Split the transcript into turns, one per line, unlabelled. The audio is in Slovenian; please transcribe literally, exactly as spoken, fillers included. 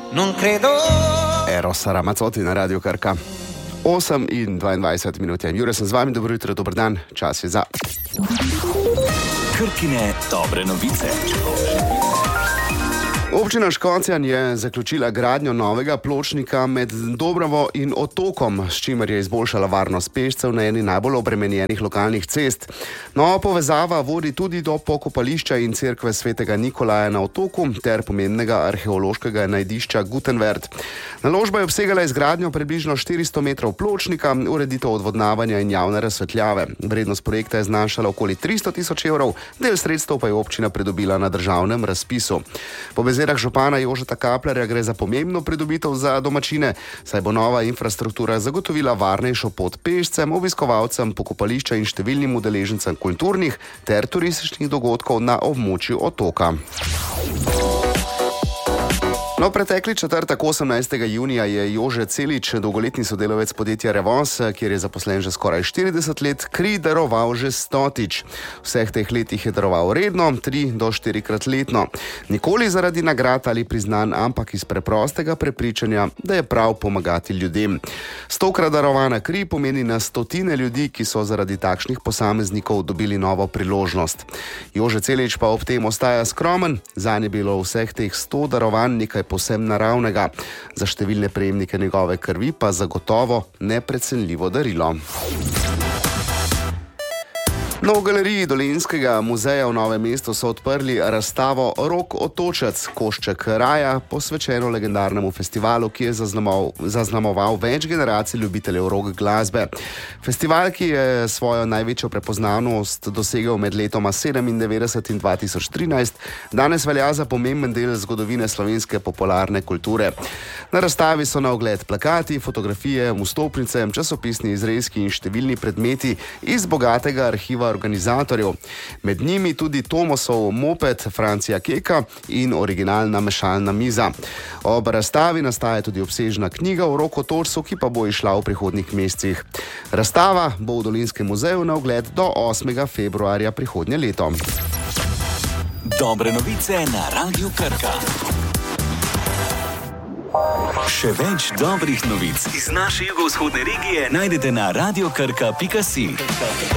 non credo.
Eros Ramazzotti na Radio Krka. osem in dvaindvajset minut je. Jure sem z vami, dobro jutro, dober dan, čas je za
Krkine dobre novice.
Občina Škocjan je zaključila gradnjo novega pločnika med Dobravo in Otokom, s čimer je izboljšala varnost pešcev na eni najbolj obremenjenih lokalnih cest. Nova povezava vodi tudi do pokopališča in cerkve svetega Nikolaja na Otoku ter pomembnega arheološkega najdišča Gutenvert. Naložba je obsegala izgradnjo približno štiristo metrov pločnika, ureditev odvodnavanja in javne razsvetljave. Vrednost projekta je znašala okoli tristo tisoč evrov, del sredstev pa je občina pridobila na državnem razpisu. Po besedah župana Jožeta Kaplerja gre za pomembno pridobitev za domačine, saj bo nova infrastruktura zagotovila varnejšo pot pešcem, obiskovalcem pokopališča in številnim udeležencem kulturnih ter turističnih dogodkov na območju Otoka. No, pretekli četrtek osemnajstega junija je Jože Celič, dolgoletni sodelavec podjetja Revoz, kjer je zaposlen že skoraj štirideset let, kri daroval že stotič. Vseh teh letih je daroval redno, tri do štirikrat letno. Nikoli zaradi nagrad ali priznanj, ampak iz preprostega prepričanja, da je prav pomagati ljudem. Stokrat darovana kri pomeni na stotine ljudi, ki so zaradi takšnih posameznikov dobili novo priložnost. Jože Celič pa ob tem ostaja skromen, zanj je bilo vseh teh sto darovanj nekaj posem naravnega. Za številne prejemnike njegove krvi pa zagotovo neprecenljivo darilo. No, v galeriji Dolenjskega muzeja v Novem mestu so odprli razstavo Rok Otočec, košček raja, posvečeno legendarnemu festivalu, ki je zaznamoval, zaznamoval več generacij ljubiteljev rock glasbe. Festival, ki je svojo največjo prepoznavnost dosegel med letoma sedemindevetdeset in dva tisoč trinajst, danes velja za pomemben del zgodovine slovenske popularne kulture. Na razstavi so na ogled plakati, fotografije, vstopnice, časopisni izrezki in številni predmeti iz bogatega arhiva organizatorjev. Med njimi tudi Tomosov moped Francija Keka in originalna mešalna miza. Ob razstavi nastaja tudi obsežna knjiga o Roku Otočcu, ki pa bo išla v prihodnjih mesecih. Razstava bo v Dolenjskem muzeju na ogled do osmega februarja prihodnje leto.
Dobre novice na Radio Krka. Še več dobrih novic iz naše jugovzhodne regije najdete na radiokrka pika si.